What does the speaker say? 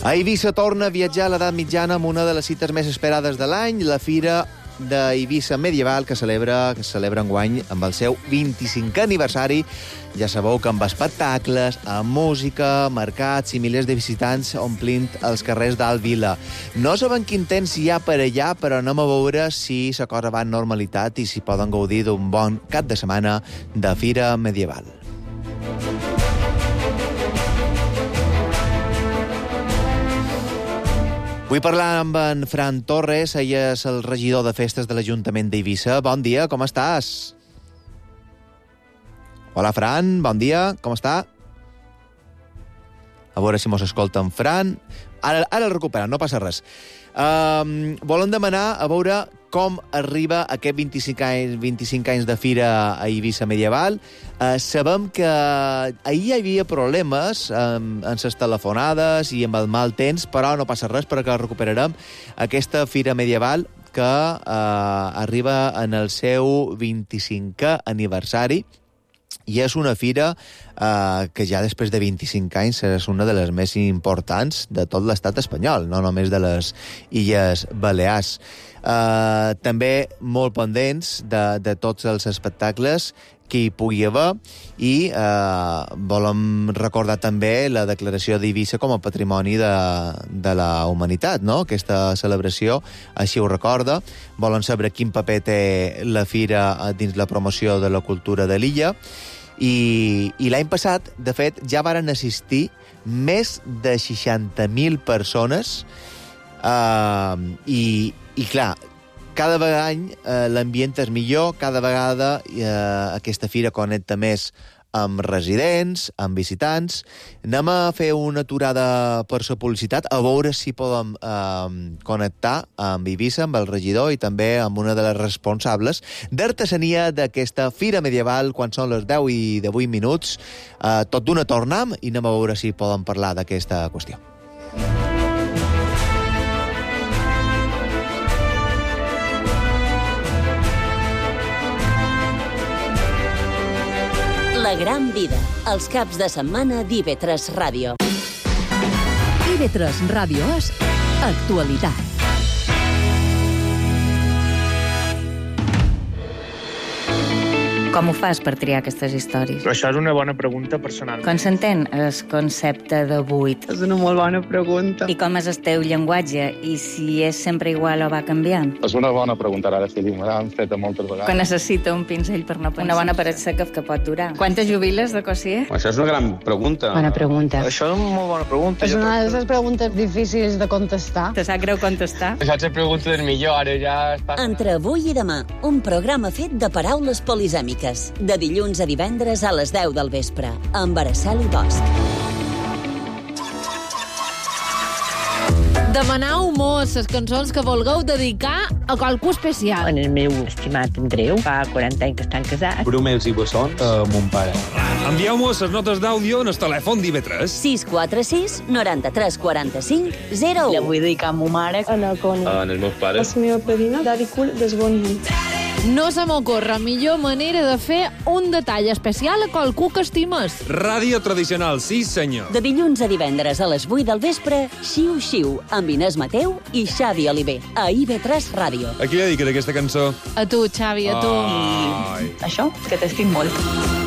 A Eivissa torna a viatjar a l'edat mitjana amb una de les cites més esperades de l'any, la Fira d'Eivissa Medieval, que celebra enguany amb el seu 25è aniversari. Ja sabeu que amb espectacles, amb música, mercats i milers de visitants omplint els carrers d'Alt Vila. No sabem quin temps hi ha per allà, però anem a veure si la cosa va en normalitat i si poden gaudir d'un bon cap de setmana de Fira Medieval. Vull parlar amb en Fran Torres, ell és el regidor de festes de l'Ajuntament d'Eivissa. Bon dia, com estàs? Hola, Fran, bon dia, com està? A veure si mos escolta en Fran. Ara el recuperen, no passa res. Volem demanar a veure com arriba aquest 25 anys de Fira a Eivissa Medieval. Sabem que ahir hi havia problemes amb les telefonades i amb el mal temps, però no passa res perquè recuperarem aquesta Fira Medieval que arriba en el seu 25è aniversari. I és una fira que ja després de 25 anys és una de les més importants de tot l'estat espanyol, no només de les Illes Balears. També molt pendents de tots els espectacles que hi pugui haver i volem recordar també la declaració d'Eivissa com a patrimoni de la humanitat, no? Aquesta celebració així ho recorda. Volen saber quin paper té la fira dins la promoció de la cultura de l'illa i l'any passat, de fet, ja varen assistir més de 60.000 persones i clar, cada vegada l'ambient és millor, cada vegada aquesta fira connecta més amb residents, amb visitants. Anem a fer una aturada per la publicitat, a veure si podem connectar amb Eivissa, amb el regidor i també amb una de les responsables d'artesania d'aquesta Fira Medieval, quan són les 10 i 18 minuts. Tot d'una tornem i anem a veure si podem parlar d'aquesta qüestió. La gran vida, els caps de setmana d'IV3 Ràdio. IV3 Ràdio és actualitat. Com ho fas per triar aquestes històries? Això és una bona pregunta personal. Com s'entén el concepte de buit? És una molt bona pregunta. I com és el teu llenguatge? I si és sempre igual o va canviant? És una bona pregunta, ara sí, me l'han fet moltes vegades. Que necessita un pinzell per no pensar. Una bona paret seca que pot durar. Quantes jubiles de cosier? Això és una gran pregunta. Bona pregunta. Això és una molt bona pregunta. És una de les preguntes difícils de contestar. Te sap greu contestar? Això és pregunta del millor, ara ja està... Entre avui i demà, un programa fet de paraules polisèmiques. De dilluns a divendres a les 10 del vespre, amb Araceli Bosch. Demanau mos les cançons que vulgueu dedicar a qualcú especial. En el meu estimat Andreu, fa 40 anys que estan casats. Bromels i bessons a mon pare. Envieu-mos les notes d'àudio en el telèfon d'IV3. 646 93 45 01. La vull dedicar a ma mare. A la Coni. En els meus pares. La meva padrina, Dari Cul Desbonint. No se m'ocorre millor manera de fer un detall especial a qualcú que estimes. Ràdio tradicional, sí senyor. De dilluns a divendres a les 8 del vespre, Xiu Xiu, amb Inés Mateu i Xavi Oliver, a IV3 Ràdio. A qui li dediques aquesta cançó? A tu, Xavi, a tu. Això, que t'estim molt.